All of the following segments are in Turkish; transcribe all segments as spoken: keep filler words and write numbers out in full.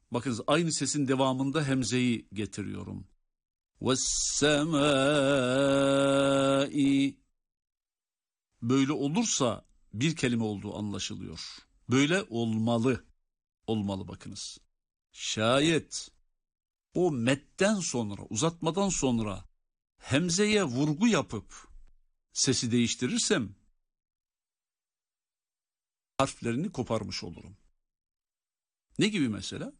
Bakınız aynı sesin devamında hemzeyi getiriyorum. Vessemâi. Böyle olursa bir kelime olduğu anlaşılıyor. Böyle olmalı. Olmalı bakınız. Şayet o metten sonra, uzatmadan sonra hemzeye vurgu yapıp sesi değiştirirsem harflerini koparmış olurum. Ne gibi mesela?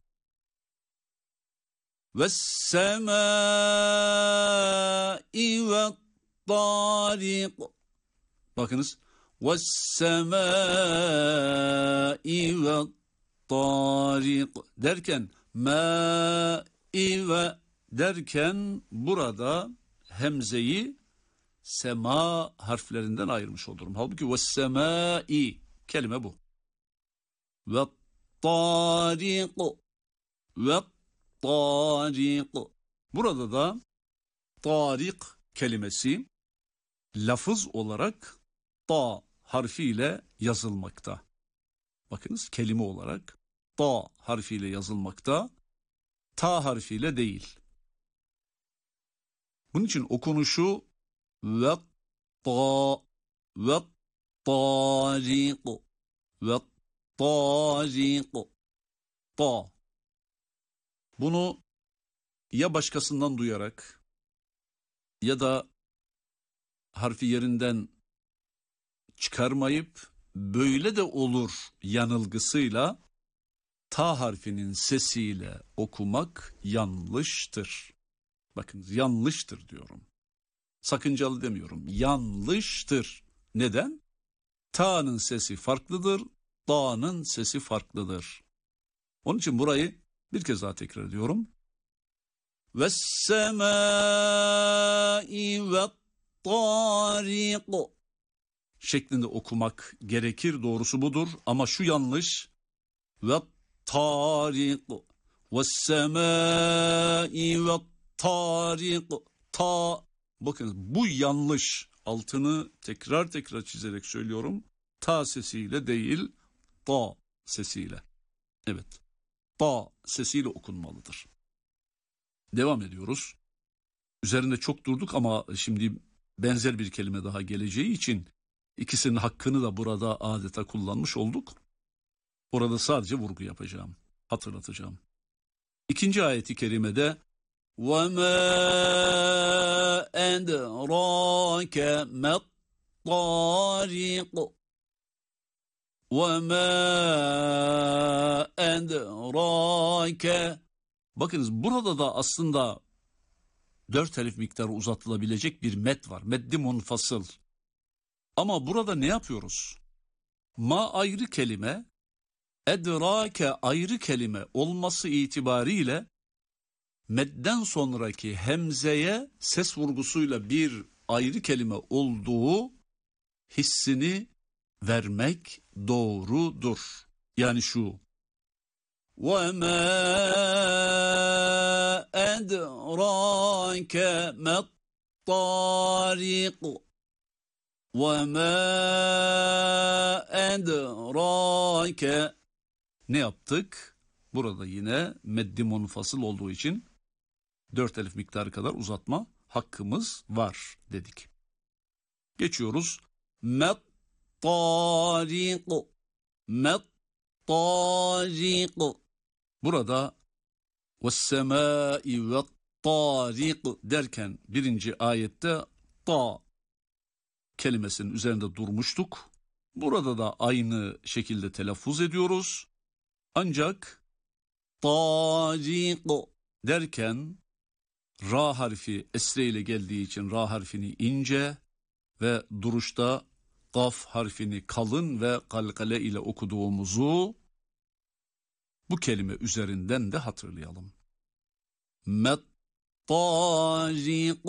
Vessemâi ve târiq. Bakınız. Vessemâi ve târiq derken mâi ve derken burada hemzeyi sema harflerinden ayırmış olurum. Halbuki vessemâi kelime bu. Ve târiq ve târiq. Burada da târiq kelimesi lafız olarak ta harfiyle yazılmakta. Bakınız kelime olarak ta harfiyle yazılmakta, ta harfiyle değil. Bunun için okunuşu ve ta ve târiq ve târiq ta. Bunu ya başkasından duyarak ya da harfi yerinden çıkarmayıp böyle de olur yanılgısıyla ta harfinin sesiyle okumak yanlıştır. Bakınız yanlıştır diyorum. Sakıncalı demiyorum. Yanlıştır. Neden? Ta'nın sesi farklıdır, ta'nın sesi farklıdır. Onun için burayı bir kez daha tekrar ediyorum. Vessemâi ve târiq şeklinde okumak gerekir, doğrusu budur. Ama şu yanlış. Ve târiq vessemâi ve târiq ta. Bakın bu yanlış. Altını tekrar tekrar çizerek söylüyorum. Ta sesiyle değil, ta sesiyle. Evet. Ta sesiyle okunmalıdır. Devam ediyoruz. Üzerinde çok durduk ama şimdi benzer bir kelime daha geleceği için ikisinin hakkını da burada adeta kullanmış olduk. Orada sadece vurgu yapacağım, hatırlatacağım. İkinci ayeti kerimede وَمَا أَدْرَاكَ مَا الطَّارِقُ وَمَا أَدْرَاكَ. Bakınız burada da aslında dört elif miktarı uzatılabilecek bir met var. Meddi munfasıl. Ama burada ne yapıyoruz? Ma ayrı kelime, edrake ayrı kelime olması itibariyle medden sonraki hemzeye ses vurgusuyla bir ayrı kelime olduğu hissini vermek doğrudur. Yani şu. وَمَا أَدْرَاكَ مَا الطَّارِقُ وَمَا أَدْرَاكَ. Ne yaptık? Burada yine meddi munfasıl olduğu için dört elif miktarı kadar uzatma hakkımız var dedik. Geçiyoruz. مَطَّارِقُ مَطَّارِقُ. Burada وَالسَّمَاءِ وَالطَّارِقُ derken birinci ayette ta kelimesinin üzerinde durmuştuk. Burada da aynı şekilde telaffuz ediyoruz. Ancak tariq derken ra harfi esre ile geldiği için ra harfini ince ve duruşta kaf harfini kalın ve kalkale ile okuduğumuzu bu kelime üzerinden de hatırlayalım. Met-tariq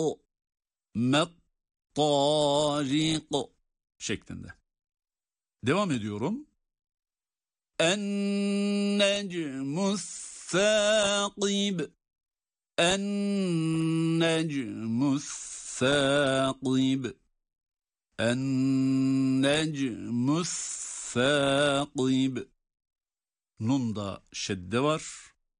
met-tariq şeklinde. Devam ediyorum. En-necmus-sâqib En-necmus-sâqib En-necmus-sâqib. Nunda şedde var.